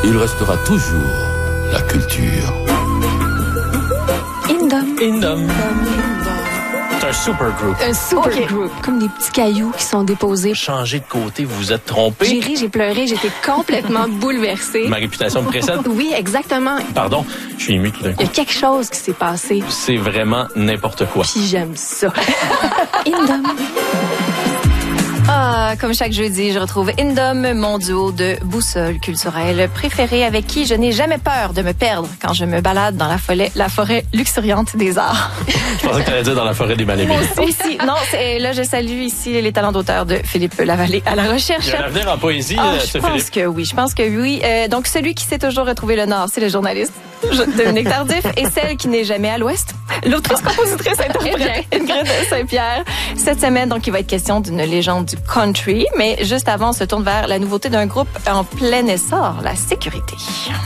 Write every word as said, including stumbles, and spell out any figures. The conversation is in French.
il restera toujours la culture. Indom. Indom. C'est un super group. Un super Okay. group. Comme des petits cailloux qui sont déposés. Changé de côté, vous vous êtes trompé. J'ai ri, j'ai pleuré, j'étais complètement bouleversée. Ma réputation me précède. Oui, exactement. Pardon, je suis ému tout d'un coup. Il y a quelque chose qui s'est passé. C'est vraiment n'importe quoi. Puis j'aime ça. Indom. Ah, comme chaque jeudi, je retrouve Indom, mon duo de boussole culturelle préféré avec qui je n'ai jamais peur de me perdre quand je me balade dans la forêt, la forêt luxuriante des arts. Je pensais que tu allais dire dans la forêt des Malébis. Aussi, non, c'est, là, je salue ici les talents d'auteur de Philippe Lavallée à la recherche. Il y a un avenir en poésie, Ah, euh, je ce pense Philippe. que oui, je pense que oui. Euh, donc, celui qui sait toujours retrouver le Nord, c'est le journaliste Dominique Tardif. Et celle qui n'est jamais à l'Ouest, l'autrice, compositrice, interprète Ingrid Saint-Pierre. Cette semaine, donc, il va être question d'une légende du country. Mais juste avant, on se tourne vers la nouveauté d'un groupe en plein essor, la sécurité.